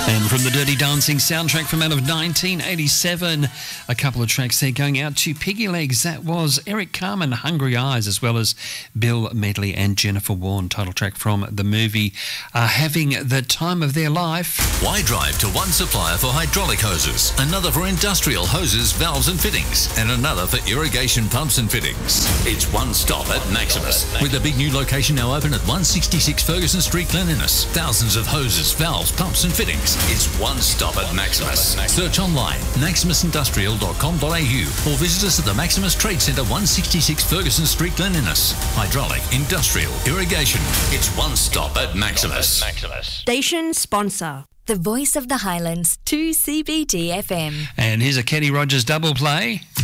And from the Dirty Dancing soundtrack from out of 1987, a couple of tracks there going out to Piggy Legs. That was Eric Carmen, Hungry Eyes, as well as Bill Medley and Jennifer Warren, title track from the movie, having the time of their life. Why drive to one supplier for hydraulic hoses, another for industrial hoses, valves and fittings, and another for irrigation pumps and fittings? It's one stop at Maximus, with a big new location now open at 166 Ferguson Street, Glen Innes. Thousands of hoses, valves, pumps and fittings. It's one stop at Maximus. Search online, maximusindustrial.com.au, or visit us at the Maximus Trade Centre, 166 Ferguson Street, Glen Innes. Hydraulic, industrial, irrigation. It's one stop at Maximus. Station sponsor, the voice of the Highlands, 2CBD FM. And here's a Kenny Rogers double play.